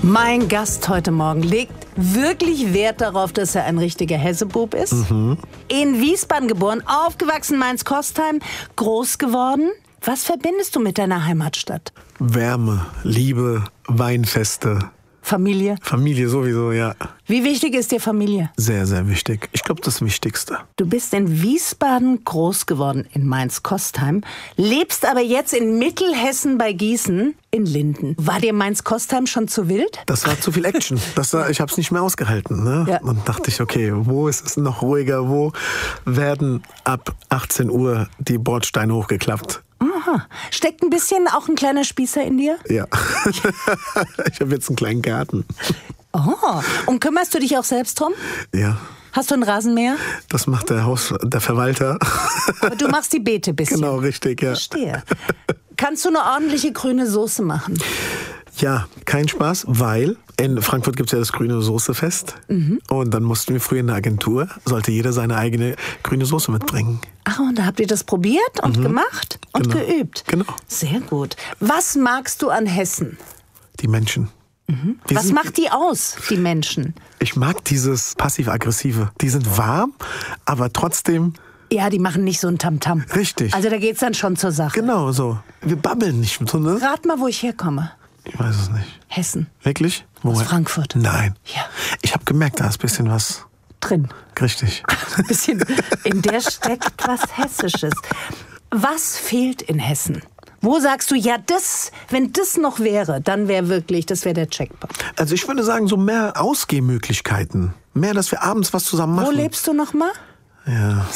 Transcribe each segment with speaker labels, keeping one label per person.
Speaker 1: Mein Gast heute Morgen legt wirklich Wert darauf, dass er ein richtiger Hessebub ist. In Wiesbaden geboren, aufgewachsen Mainz-Kostheim, groß geworden. Was verbindest du mit deiner Heimatstadt?
Speaker 2: Wärme, Liebe, Weinfeste.
Speaker 1: Familie?
Speaker 2: Familie sowieso, ja.
Speaker 1: Wie wichtig ist dir Familie?
Speaker 2: Sehr, sehr wichtig. Ich glaube, das Wichtigste.
Speaker 1: Du bist in Wiesbaden groß geworden, in Mainz-Kostheim, lebst aber jetzt in Mittelhessen bei Gießen in Linden. War dir Mainz-Kostheim schon zu wild?
Speaker 2: Das war zu viel Action. Ich habe es nicht mehr ausgehalten. Ne?
Speaker 1: Ja.
Speaker 2: Und dachte ich, okay, wo ist es noch ruhiger? Wo werden ab 18 Uhr die Bordsteine hochgeklappt?
Speaker 1: Aha. Steckt ein bisschen auch ein kleiner Spießer in dir?
Speaker 2: Ja. Ich habe jetzt einen kleinen Garten.
Speaker 1: Oh, und kümmerst du dich auch selbst drum?
Speaker 2: Ja.
Speaker 1: Hast du ein Rasenmäher?
Speaker 2: Das macht der Verwalter.
Speaker 1: Aber du machst die Beete ein bisschen.
Speaker 2: Genau, richtig, ja.
Speaker 1: Verstehe. Kannst du eine ordentliche grüne Soße machen?
Speaker 2: Ja, kein Spaß, weil in Frankfurt gibt es ja das grüne Soßefest. Und dann mussten wir früher in der Agentur, sollte jeder seine eigene grüne Soße mitbringen.
Speaker 1: Ach, und da habt ihr das probiert und gemacht und
Speaker 2: Genau.
Speaker 1: geübt?
Speaker 2: Genau.
Speaker 1: Sehr gut. Was magst du an Hessen?
Speaker 2: Die Menschen.
Speaker 1: Was macht die aus, die Menschen?
Speaker 2: Ich mag dieses passiv-aggressive. Die sind warm, aber trotzdem
Speaker 1: Ja, die machen nicht so ein Tamtam.
Speaker 2: richtig.
Speaker 1: Also da geht's dann schon zur Sache.
Speaker 2: Genau so. Wir babbeln nicht so, ne?
Speaker 1: Rat mal, wo ich herkomme.
Speaker 2: Ich weiß es nicht.
Speaker 1: Hessen.
Speaker 2: Wirklich?
Speaker 1: Aus Frankfurt.
Speaker 2: Nein.
Speaker 1: Ja.
Speaker 2: Ich habe gemerkt, da ist ein bisschen was.
Speaker 1: Drin.
Speaker 2: Richtig.
Speaker 1: Ein bisschen. In der steckt was Hessisches. Was fehlt in Hessen? Wo sagst du, ja, wenn das noch wäre, dann das wäre der Jackpot.
Speaker 2: Also ich würde sagen, so mehr Ausgehmöglichkeiten. Mehr, dass wir abends was zusammen machen.
Speaker 1: Wo lebst du noch mal?
Speaker 2: Ja.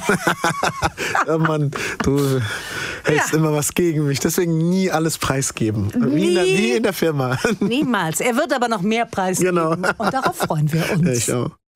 Speaker 2: Ja, Mann, du hältst immer was gegen mich. Deswegen nie alles preisgeben. Wie in der Firma.
Speaker 1: Niemals. Er wird aber noch mehr preisgeben.
Speaker 2: Genau.
Speaker 1: Und darauf freuen wir uns.
Speaker 2: Ich auch.